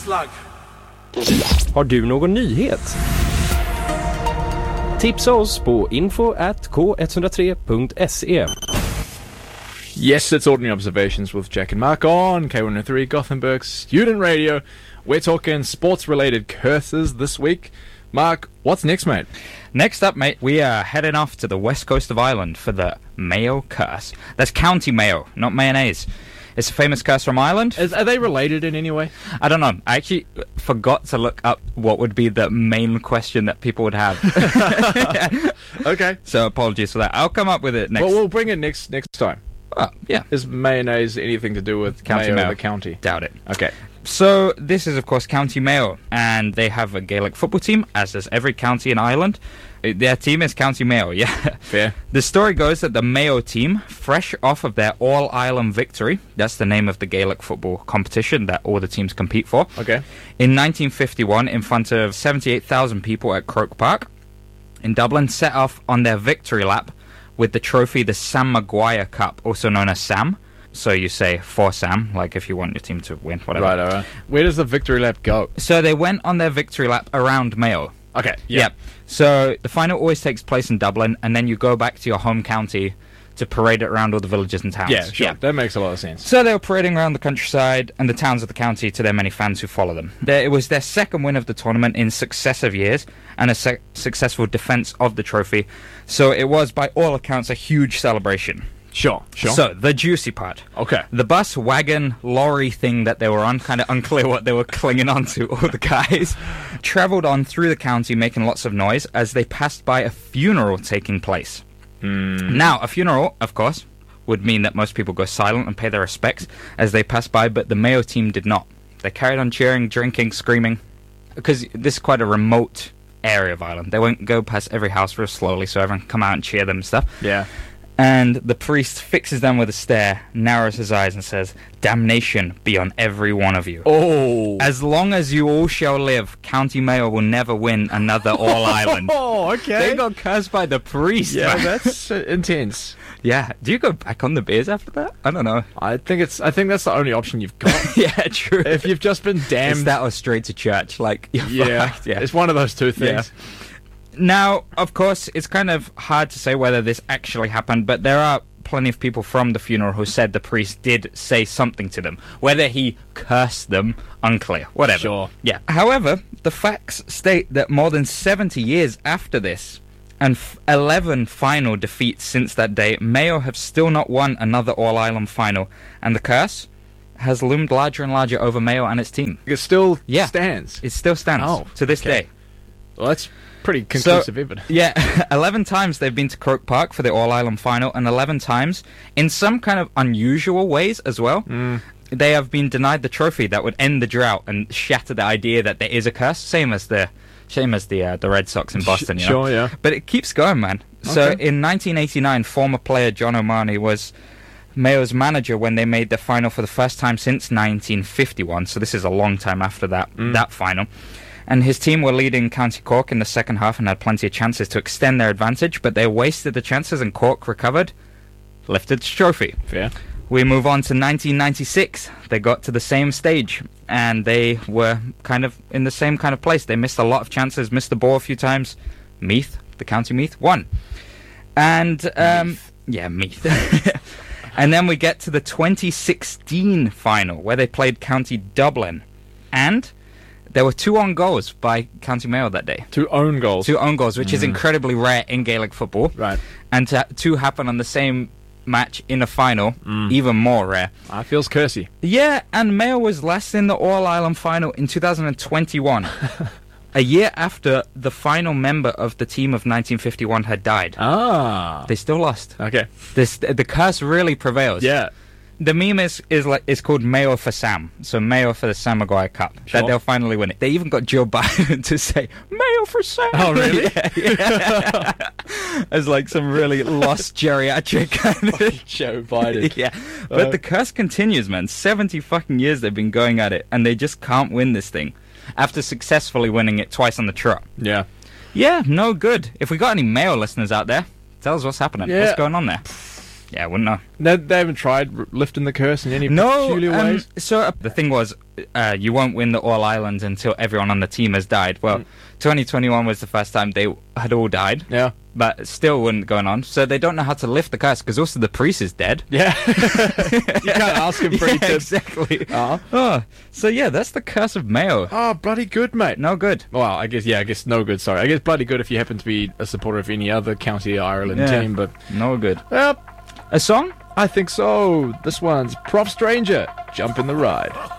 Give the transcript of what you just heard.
slag. Har du någon nyhet? Tipsa oss på info@k103.se. Yes, it's Ordinary Observations with Jack and Mark on K103 Gothenburg Student Radio. We're talking sports-related curses this week. Mark, what's next, mate? Next up, mate, we are heading off to the west coast of Ireland for the Mayo curse. That's County Mayo, not mayonnaise. It's a famous curse from Ireland. Are they related in any way? I don't know. I actually forgot to look up what would be the main question that people would have. Okay. So apologies for that. I'll come up with it next. Well, we'll bring it next time. Oh, yeah. Is mayonnaise anything to do with County Mayo, Mayo. the county? Doubt it. Okay. So this is, of course, County Mayo, and they have a Gaelic football team, as does every county in Ireland. Their team is County Mayo, yeah. Fair. The story goes that the Mayo team, fresh off of their All-Ireland victory, that's the name of the Gaelic football competition that all the teams compete for, Okay. in 1951, in front of 78,000 people at Croke Park in Dublin, set off on their victory lap with the trophy, the Sam Maguire Cup, also known as Sam. So you say for Sam, like if you want your team to win, whatever. Right, all right. Where does the victory lap go? So they went on their victory lap around Mayo. Okay, Yep. So the final always takes place in Dublin, and then you go back to your home county to parade it around all the villages and towns. Yeah, sure. That makes a lot of sense. So they were parading around the countryside and the towns of the county to their many fans who follow them. It was their second win of the tournament in successive years and a successful defence of the trophy. So it was, by all accounts, a huge celebration. Sure. So, the juicy part. Okay. The bus, wagon, lorry thing that they were on, kind of unclear what they were clinging on to, all the guys, travelled on through the county making lots of noise as they passed by a funeral taking place. Now, a funeral, of course, would mean that most people go silent and pay their respects as they pass by, but the Mayo team did not. They carried on cheering, drinking, screaming, because this is quite a remote area of Ireland. They won't go past every house real slowly, so everyone can come out and cheer them and stuff. Yeah. And the priest fixes them with a stare, narrows his eyes, and says, "Damnation be on every one of you. Oh. As long as you all shall live, County Mayo will never win another All-Ireland." Oh, okay. They got cursed by the priest. Yeah, man. that's intense. Yeah. Do you go back on the beers after that? I don't know. I think that's the only option you've got. Yeah, true. If you've just been It's damned. that or straight to church. Like, you're Yeah. fucked. Yeah. It's one of those two things. Now, of course, it's kind of hard to say whether this actually happened, but there are plenty of people from the funeral who said the priest did say something to them. Whether he cursed them, unclear. Whatever. Sure. Yeah. However, the facts state that more than 70 years after this, and 11 final defeats since that day, Mayo have still not won another All-Ireland final, and the curse has loomed larger and larger over Mayo and its team. It still Yeah. stands. It still stands to this okay. day. Well, that's pretty conclusive evidence. Yeah, 11 times they've been to Croke Park for the All-Ireland final, and 11 times, in some kind of unusual ways as well, they have been denied the trophy that would end the drought and shatter the idea that there is a curse, same as the Red Sox in Boston, you know? Sure, yeah. But it keeps going, man. So Okay. in 1989, former player John O'Mahony was Mayo's manager when they made the final for the first time since 1951, so this is a long time after that final. And his team were leading County Cork in the second half and had plenty of chances to extend their advantage, but they wasted the chances and Cork recovered, lifted its trophy. Fair. We move on to 1996. They got to the same stage, and they were kind of in the same kind of place. They missed a lot of chances, missed the ball a few times. Meath, the County Meath, won. And, Meath. And then we get to the 2016 final, where they played County Dublin. And there were 2 own goals by County Mayo that day. 2 own goals. 2 own goals, which is incredibly rare in Gaelic football. Right. And to 2 happen on the same match in a final, even more rare. Feels cursy. Yeah, and Mayo was last in the All-Ireland final in 2021. A year after the final member of the team of 1951 had died. Ah. They still lost. Okay. The curse really prevails. Yeah. The meme is called Mayo for Sam. So Mayo for the Sam Maguire Cup. Sure. That they'll finally win it. They even got Joe Biden to say, Mayo for Sam. Oh, really? Yeah. As like some really lost geriatric kind of... Joe Biden. Yeah. But the curse continues, man. 70 fucking years they've been going at it, and they just can't win this thing. After successfully winning it twice on the trot. Yeah. Yeah, no good. If we got any Mayo listeners out there, tell us what's happening. Yeah. What's going on there? Yeah, I wouldn't know. They haven't tried lifting the curse in any No, peculiar ways? so the thing was, you won't win the All-Ireland until everyone on the team has died. Well, 2021 was the first time they had all died. Yeah. But still wasn't going on. So they don't know how to lift the curse, because also the priest is dead. Yeah. You can't ask him for Yeah, anything. exactly. Uh-huh. Oh, so yeah, that's the curse of Mayo. Oh, bloody good, mate. No good. Well, I guess no good, sorry. I guess bloody good if you happen to be a supporter of any other County Ireland Yeah. team, but... No good. Well, A song? I think so. This one's Prof Stranger, Jump in the Ride.